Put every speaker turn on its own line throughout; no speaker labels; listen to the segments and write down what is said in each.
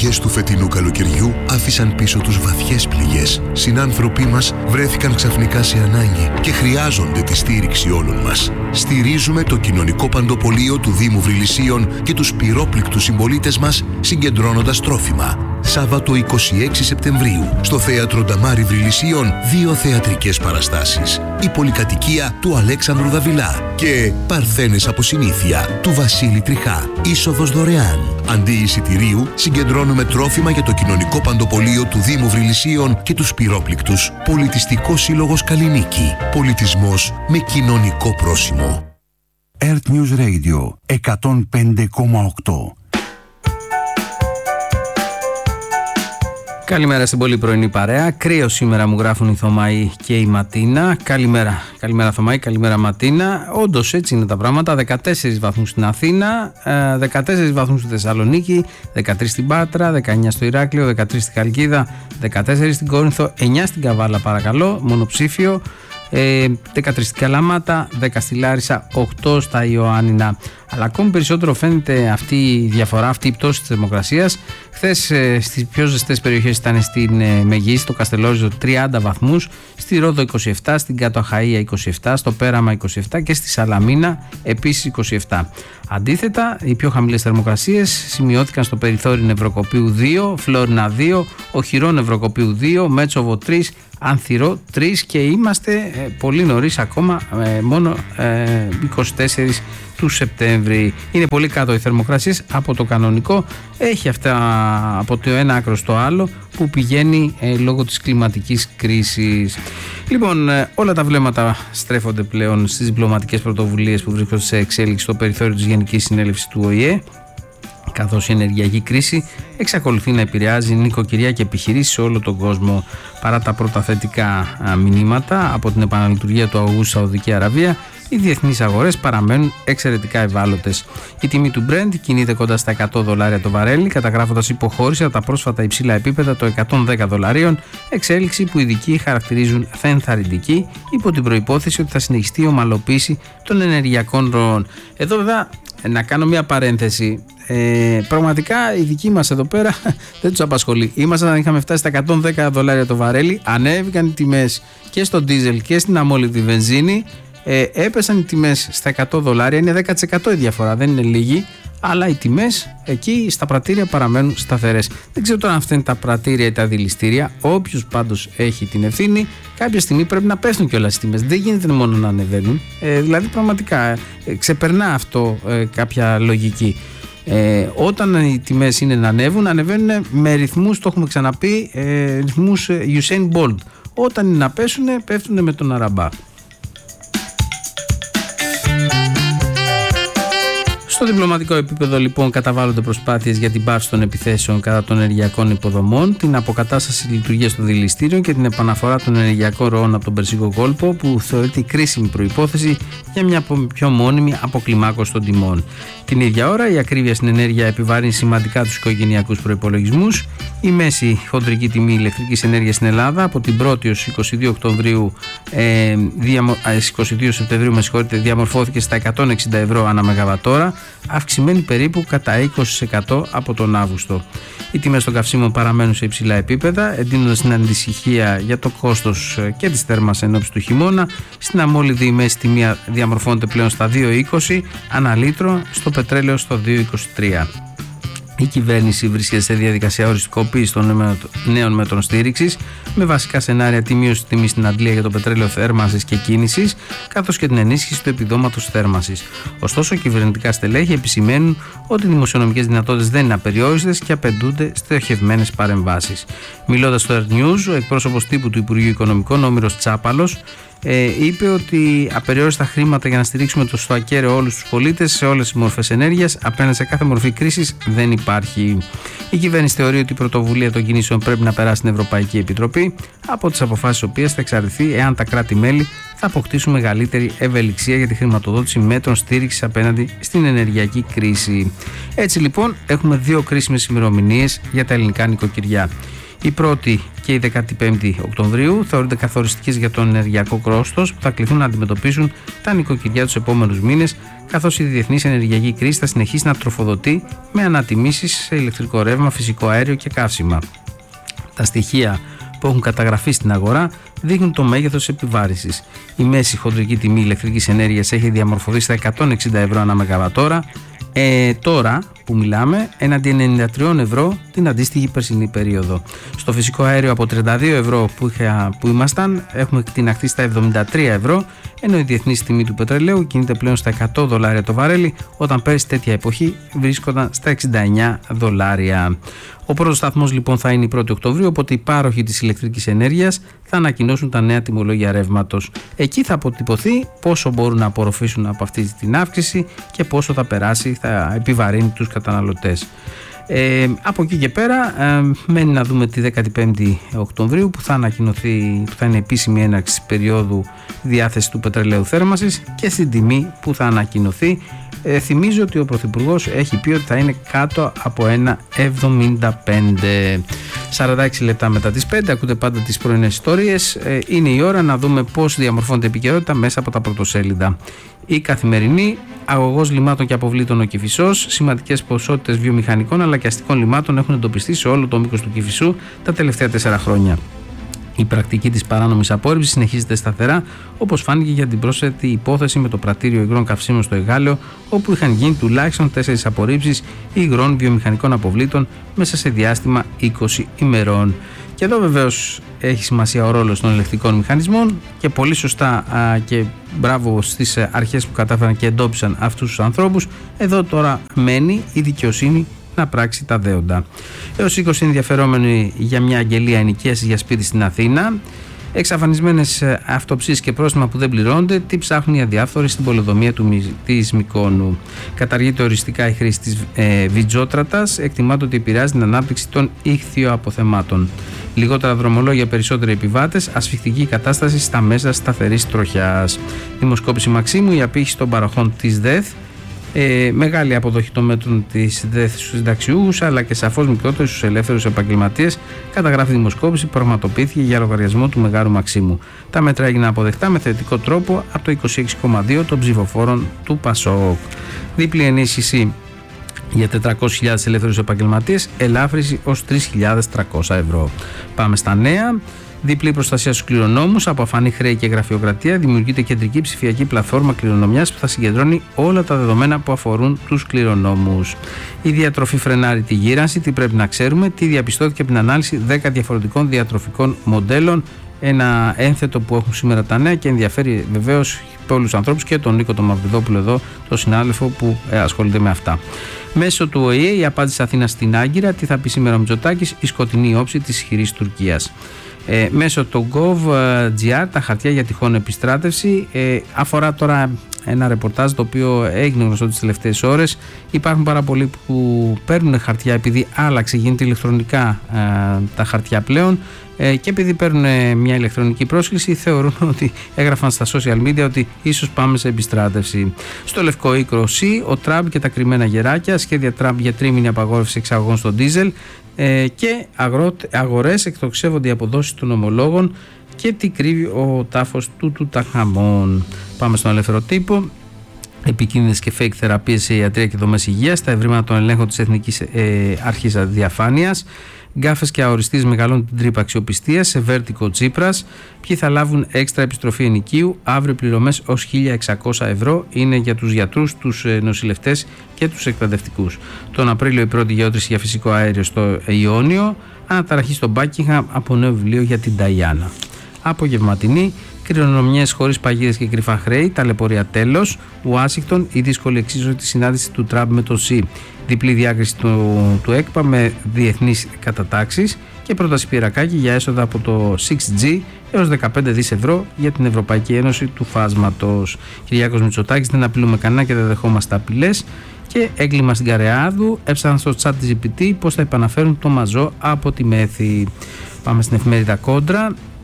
βροχές του φετινού καλοκαιριού άφησαν πίσω τους βαθιές πληγές. Συνάνθρωποι μας βρέθηκαν ξαφνικά σε ανάγκη και χρειάζονται τη στήριξη όλων μας. Στηρίζουμε το κοινωνικό παντοπολείο του Δήμου Βρυλισσίων και τους πυρόπληκτους συμπολίτες μας συγκεντρώνοντας τρόφιμα. Σάββατο 26 Σεπτεμβρίου στο Θέατρο Νταμάρι Βρυλισσίων 2 θεατρικές παραστάσεις. Η πολυκατοικία του Αλέξανδρου Δαβιλά και Παρθένες από συνήθεια του Βασίλη Τριχά. Είσοδος δωρεάν. Αντί εισιτηρίου συγκεντρώνουμε τρόφιμα για το κοινωνικό παντοπολείο του Δήμου Βρυλισσίων και τους πυρόπληκτους. Πολιτιστικός Σύλλογος Καλλινίκη. Πολιτισμός με κοινωνικό πρόσημο.
Earth News Radio 105,8.
Καλημέρα στην πολύ πρωινή παρέα. Κρύο σήμερα μου γράφουν η Θωμαή και η Ματίνα. Καλημέρα. Καλημέρα Θωμαή, καλημέρα Ματίνα. Όντως έτσι είναι τα πράγματα. 14 βαθμούς στην Αθήνα, 14 βαθμούς στη Θεσσαλονίκη, 13 στην Πάτρα, 19 στο Ηράκλειο, 13 στην Χαλκίδα, 14 στην Κόρινθο, 9 στην Καβάλα παρακαλώ, μονοψήφιο. 13 στην Καλαμάτα, 10 στη Λάρισα, 8 στα Ιωάννινα. Αλλά ακόμη περισσότερο φαίνεται αυτή η διαφορά, αυτή η πτώση της θερμοκρασίας. Χθες στις πιο ζεστές περιοχές ήταν στην Μεγή, στο Καστελόριζο 30 βαθμούς, στη Ρόδο 27, στην Κάτω Αχαΐα 27, στο Πέραμα 27 και στη Σαλαμίνα επίσης 27. Αντίθετα, οι πιο χαμηλές θερμοκρασίες σημειώθηκαν στο περιθώριο Νευροκοπίου 2, Φλόρινα 2, Οχυρό Νευροκοπίου 2, Μέτσοβο 3, Ανθυρό 3 και είμαστε πολύ νωρίς ακόμα, μόνο 24 του Σεπτέμβρη. Είναι πολύ κάτω οι θερμοκρασίες από το κανονικό. Έχει αυτά από το ένα άκρο στο άλλο που πηγαίνει λόγω της κλιματικής κρίσης. Λοιπόν, όλα τα βλέμματα στρέφονται πλέον στις διπλωματικές πρωτοβουλίες που βρίσκονται σε εξέλιξη στο περιθώριο της Γενικής Συνέλευσης του ΟΗΕ, καθώς η ενεργειακή κρίση εξακολουθεί να επηρεάζει νοικοκυριά και επιχειρήσεις σε όλο τον κόσμο. Παρά τα πρώτα θετικά μηνύματα από την επαναλειτουργία του αγωγού στη Σαουδική Αραβία, οι διεθνείς αγορές παραμένουν εξαιρετικά ευάλωτες. Η τιμή του Brent κινείται κοντά στα $100 το βαρέλι, καταγράφοντας υποχώρηση από τα πρόσφατα υψηλά επίπεδα των $110, εξέλιξη που οι ειδικοί χαρακτηρίζουν ενθαρρυντική, υπό την προϋπόθεση ότι θα συνεχιστεί η ομαλοποίηση των ενεργειακών ροών. Εδώ βέβαια να κάνω μια παρένθεση. Πραγματικά οι δικοί μας εδώ πέρα δεν τους απασχολεί. Ήμασταν, είχαμε φτάσει στα $110 το βαρέλι, ανέβηκαν οι τιμές και στο ντίζελ και στην αμόλυβδη βενζίνη. Έπεσαν οι τιμές στα $100, είναι 10% η διαφορά, δεν είναι λίγη, αλλά οι τιμές εκεί στα πρατήρια παραμένουν σταθερές. Δεν ξέρω τώρα αν αυτά είναι τα πρατήρια ή τα δηληστήρια. Όποιος πάντως έχει την ευθύνη, κάποια στιγμή πρέπει να πέφτουν κιόλας οι τιμές. Δεν γίνεται μόνο να ανεβαίνουν. Δηλαδή πραγματικά ξεπερνά αυτό κάποια λογική. Όταν οι τιμές είναι να ανεβαίνουν με ρυθμούς, το έχουμε ξαναπεί, ρυθμούς Usain Bolt. Όταν είναι να πέσουν, πέφτουν με τον αραμπά. Στο διπλωματικό επίπεδο λοιπόν καταβάλλονται προσπάθειες για την πάυση των επιθέσεων κατά των ενεργειακών υποδομών, την αποκατάσταση λειτουργίας των δηληστήριων και την επαναφορά των ενεργειακών ροών από τον Περσικό κόλπο, που θεωρείται η κρίσιμη προϋπόθεση για μια πιο μόνιμη αποκλιμάκωση των τιμών. Την ίδια ώρα η ακρίβεια στην ενέργεια επιβαρύνει σημαντικά τους οικογενειακούς προϋπολογισμούς. Η μέση χοντρική τιμή ηλεκτρικής ενέργειας στην Ελλάδα από την 1η ως 22 Οκτωβρίου, 22 Σεπτεμβρίου διαμορφώθηκε στα €160 ανά μεγαβατόρα, αυξημένη περίπου κατά 20% από τον Αύγουστο. Οι τιμές των καυσίμων παραμένουν σε υψηλά επίπεδα, εντείνοντας την ανησυχία για το κόστος και της θέρμας εν ώψη του χειμώνα. Στην αμόλυβδη η μέση τιμή διαμορφώνεται πλέον στα 2,20 ανά λίτρο, στο πετρέλαιο στο 2,23. Η κυβέρνηση βρίσκεται σε διαδικασία οριστικοποίησης των νέων μέτρων στήριξης, με βασικά σενάρια τη μείωση τιμής στην αντλία για το πετρέλαιο θέρμανσης και κίνησης, καθώς και την ενίσχυση του επιδόματος θέρμανσης. Ωστόσο, κυβερνητικά στελέχη επισημαίνουν ότι οι δημοσιονομικές δυνατότητες δεν είναι απεριόριστες και απαιτούνται στοχευμένες παρεμβάσεις. Μιλώντας στο Earth News, ο εκπρόσωπος τύπου του Υπουργείου Οικονομικών, ο Όμηρος Τσάπαλος, είπε ότι απεριόριστα χρήματα για να στηρίξουμε το στο ακέραιο όλους τους πολίτες σε όλες τις μορφές ενέργειας απέναντι σε κάθε μορφή κρίσης δεν υπάρχει. Η κυβέρνηση θεωρεί ότι η πρωτοβουλία των κινήσεων πρέπει να περάσει στην Ευρωπαϊκή Επιτροπή, από τις αποφάσεις οποίες θα εξαρτηθεί εάν τα κράτη-μέλη θα αποκτήσουν μεγαλύτερη ευελιξία για τη χρηματοδότηση μέτρων στήριξης απέναντι στην ενεργειακή κρίση. Έτσι λοιπόν έχουμε δύο κρίσιμες ημερομηνίες για τα ελληνικά νοικοκυριά. Η πρώτη και η 15η Οκτωβρίου θεωρούνται καθοριστικές για το ενεργειακό κόστος που θα κληθούν να αντιμετωπίσουν τα νοικοκυριά τους επόμενους μήνες, καθώς η διεθνής ενεργειακή κρίση θα συνεχίσει να τροφοδοτεί με ανατιμήσεις σε ηλεκτρικό ρεύμα, φυσικό αέριο και καύσιμα. Τα στοιχεία που έχουν καταγραφεί στην αγορά δείχνουν το μέγεθος επιβάρησης. Η μέση χοντρική τιμή ηλεκτρικής ενέργειας έχει διαμορφωθεί στα 160 ευρώ ανά ΜΒ. Τώρα που μιλάμε, έναντι 93 ευρώ την αντίστοιχη περσινή περίοδο. Στο φυσικό αέριο από 32 ευρώ που ήμασταν, έχουμε εκτιναχθεί στα 73 ευρώ, ενώ η διεθνής τιμή του πετρελαίου κινείται πλέον στα $100 το βαρέλι, όταν πέρσι τέτοια εποχή βρίσκονταν στα $69. Ο πρώτος σταθμός λοιπόν θα είναι η 1η Οκτωβρίου, οπότε οι πάροχοι της ηλεκτρικής ενέργειας θα ανακοινώσουν τα νέα τιμολόγια ρεύματος. Εκεί θα αποτυπωθεί πόσο μπορούν να απορροφήσουν από αυτή την αύξηση και πόσο θα περάσει, θα επιβαρύνει τους καταναλωτές. Από εκεί και πέρα μένει να δούμε τη 15η Οκτωβρίου που θα ανακοινωθεί, που θα είναι επίσημη έναρξη περίοδου διάθεση του πετρελαίου θέρμανσης, και στην τιμή που θα ανακοινωθεί. Θυμίζω ότι ο Πρωθυπουργός έχει πει ότι θα είναι κάτω από 1,75. 46 λεπτά μετά τις 5, ακούτε πάντα τις πρωινές ιστορίες. Είναι η ώρα να δούμε πώς διαμορφώνεται η επικαιρότητα μέσα από τα πρωτοσέλιδα. Η Καθημερινή, αγωγός λιμάτων και αποβλήτων ο Κηφισός. Σημαντικές ποσότητες βιομηχανικών αλλά και αστικών λιμάτων έχουν εντοπιστεί σε όλο το μήκος του Κηφισού τα τελευταία 4 χρόνια. Η πρακτική της παράνομης απόρριψης συνεχίζεται σταθερά, όπως φάνηκε για την πρόσθετη υπόθεση με το πρατήριο υγρών καυσίμων στο Εγάλεο, όπου είχαν γίνει τουλάχιστον 4 απορρίψεις υγρών βιομηχανικών αποβλήτων μέσα σε διάστημα 20 ημερών. Και εδώ βεβαίως έχει σημασία ο ρόλος των ελεκτρικών μηχανισμών, και πολύ σωστά και μπράβο στις αρχές που κατάφεραν και εντόπισαν αυτούς τους ανθρώπους. Εδώ τώρα μένει η δικαιοσύνη να πράξει τα δέοντα. Έως 20 ενδιαφερόμενοι για μια αγγελία ενοικίασης για σπίτι στην Αθήνα. Εξαφανισμένες αυτοψίες και πρόστιμα που δεν πληρώνονται. Τι ψάχνουν οι αδιάφοροι στην πολεοδομία της Μυκόνου. Καταργείται οριστικά η χρήση της βιτζότρατας. Εκτιμάται ότι επηρεάζει την ανάπτυξη των ιχθυοαποθεμάτων. Λιγότερα δρομολόγια, περισσότεροι επιβάτες. Ασφιχτική κατάσταση στα μέσα σταθερής τροχιάς. Δημοσκόπηση Μαξίμου, η απήχηση των παροχών της ΔΕΘ. Μεγάλη αποδοχή των μέτρων της ΔΕΘ στους συνταξιούχους, αλλά και σαφώς μικρότερη στους ελεύθερους επαγγελματίες, καταγράφει δημοσκόπηση που πραγματοποιήθηκε για λογαριασμό του Μεγάρου Μαξίμου. Τα μέτρα έγιναν αποδεκτά με θετικό τρόπο από το 26,2% των ψηφοφόρων του ΠΑΣΟΚ. Δίπλη ενίσχυση για 400.000 ελεύθερους επαγγελματίες, ελάφρυνση ως 3.300 ευρώ. Πάμε στα νέα. Διπλή προστασία στους κληρονόμους. Από αφανή χρέη και γραφειοκρατία δημιουργείται κεντρική ψηφιακή πλατφόρμα κληρονομιάς που θα συγκεντρώνει όλα τα δεδομένα που αφορούν τους κληρονόμους. Η διατροφή φρενάρει τη γύρανση. Τι πρέπει να ξέρουμε? Τι διαπιστώθηκε από την ανάλυση 10 διαφορετικών διατροφικών μοντέλων. Ένα ένθετο που έχουν σήμερα τα νέα και ενδιαφέρει βεβαίως όλους τους ανθρώπους, και τον Νίκο τον Μαυριδόπουλο εδώ, τον συνάδελφο που ασχολείται με αυτά. Μέσω του ΟΗΕ, η απάντηση Αθήνας στην Άγκυρα. Τι θα πει σήμερα ο Μητσοτάκης? Η σκοτεινή όψη της ισχυρής Τουρκίας. Μέσω του gov.gr, τα χαρτιά για τυχόν επιστράτευση. Αφορά τώρα ένα ρεπορτάζ το οποίο έγινε γνωστό τις τελευταίες ώρες. Υπάρχουν πάρα πολλοί που παίρνουν χαρτιά επειδή άλλαξε, γίνεται ηλεκτρονικά τα χαρτιά πλέον, και επειδή παίρνουν μια ηλεκτρονική πρόσκληση θεωρούν ότι έγραφαν στα social media ότι ίσως πάμε σε επιστράτευση. Στο Λευκό Οίκο, ο Τραμπ και τα κρυμμένα γεράκια. Σχέδια Τραμπ για τρίμηνη απαγόρευση εξαγωγών στο ντίζελ, και αγορές εκτοξεύονται οι αποδόσεις των ομολόγων, και τι κρύβει ο τάφος του Τουταγχαμών. Πάμε στον Ελεύθερο Τύπο. Επικίνδυνες και fake θεραπείες σε ιατρία και δομές υγείας. Τα ευρήματα των ελέγχων της Εθνικής Αρχής Διαφάνειας. Γκάφες και αοριστείς μεγαλώνουν την τρύπα αξιοπιστίας. Σε Βέρτικο Τσίπρας. Ποιοι θα λάβουν έξτρα επιστροφή ενοικίου? Αύριο πληρωμές ως 1.600 ευρώ είναι για τους γιατρούς, τους νοσηλευτές και τους εκπαιδευτικούς. Τον Απρίλιο η πρώτη γεώτρηση για φυσικό αέριο στο Ιόνιο. Αναταραχή στο Μπάκιγχαμ από νέο βιβλίο για την Νταϊάννα. Απογευματινή. Κληρονομιές χωρίς παγίδες και κρυφά χρέη. Ταλαιπωρία τέλος. Ουάσιγκτον. Η δύσκολη εξίσωση της συνάντησης του Τραμπ με τον Σι. Διπλή διάκριση του ΕΚΠΑ με διεθνείς κατατάξεις. Και πρόταση Πυρακάκη για έσοδα από το 6G έως 15 δις ευρώ για την Ευρωπαϊκή Ένωση του Φάσματος. Κυριάκος Μητσοτάκης: δεν απειλούμε κανένα και δεν δεχόμαστε απειλές. Και έγκλημα στην Καρεάδου. Έψαναν στο chat της GPT πώς θα επαναφέρουν το μαζό από τη Μέθη. Πάμε στην εφημερίδα Κόντρα.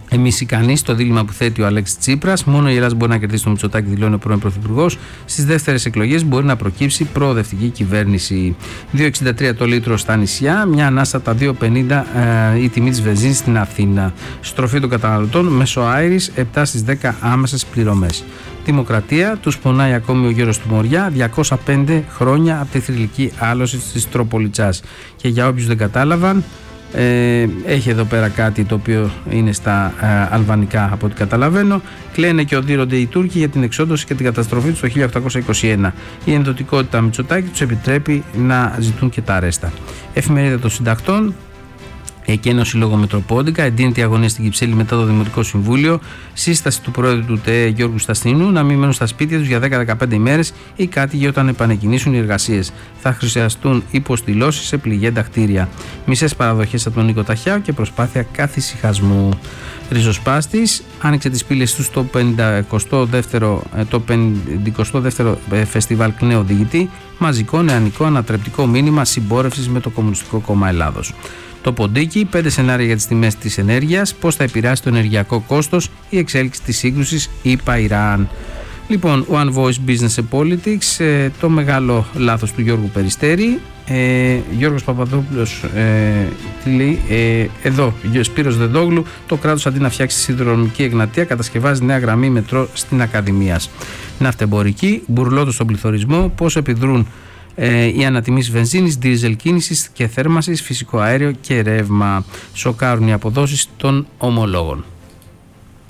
Εμείς ικανοί στο δίλημμα που θέτει ο Αλέξης Τσίπρας. Μόνο η Ελλάδα μπορεί να κερδίσει το Μητσοτάκη, δηλώνει ο πρώην Πρωθυπουργός. Στις δεύτερες εκλογές μπορεί να προκύψει προοδευτική κυβέρνηση. 2,63 το λίτρο στα νησιά, μια ανάσα τα 2,50 η τιμή της βενζίνης στην Αθήνα. Στροφή των καταναλωτών μέσω Άιρης 7 στις 10 άμεσες πληρωμές. Δημοκρατία, τους πονάει ακόμη ο γέρος του Μοριά, 205 χρόνια από τη θρυλική άλωση της Τροπολιτσάς. Και για όποιους δεν κατάλαβαν, έχει εδώ πέρα κάτι το οποίο είναι στα αλβανικά από ό,τι καταλαβαίνω. Κλαίνε και οδύρονται οι Τούρκοι για την εξόντωση και την καταστροφή τους το 1821. Η ενδοτικότητα Μητσοτάκη τους επιτρέπει να ζητούν και τα αρέστα. Εφημερίδα των Συντακτών. Εκένωση λόγω Μητροπόντικα, εντείνεται η αγωνία στην Κυψέλη μετά το Δημοτικό Συμβούλιο. Σύσταση του πρόεδρου του ΤΕ Γιώργου Σταστινού να μην μένουν στα σπίτια τους για 10-15 ημέρες ή κάτοικοι όταν επανεκκινήσουν οι εργασίες. Θα χρειαστούν υποστηλώσεις σε πληγέντα κτίρια. Μισές παραδοχές από τον Νίκο Ταχιάου και προσπάθεια καθησυχασμού. Ριζοσπάστης άνοιξε τις πύλες του στο 52ο Φεστιβάλ Κνέο Οδηγητή. Μαζικό νεανικό ανατρεπτικό μήνυμα συμπόρευσης με το Κομμουνιστικό Κόμμα Ελλάδος. Το ποντίκι, 5 σενάρια για τις τιμές της ενέργειας, πώς θα επηρεάσει το ενεργειακό κόστος, η εξέλιξη της σύγκρουσης ΗΠΑ-Ιράν. Λοιπόν, One Voice Business and Politics, το μεγάλο λάθος του Γιώργου Περιστέρη. Γιώργος Παπαδόπουλος, τι λέει, εδώ, Σπύρος Δεδόγλου, το κράτος αντί να φτιάξει σιδηροδρομική Εγνατία κατασκευάζει νέα γραμμή μετρό στην Ακαδημίας. Ναυτεμπορική, μπουρλότο στον πληθωρισμό, πώς επιδρούν οι ανατιμήσεις βενζίνης, δίζελ κίνησης και θέρμανσης, φυσικό αέριο και ρεύμα. Σοκάρουν οι αποδόσεις των ομολόγων.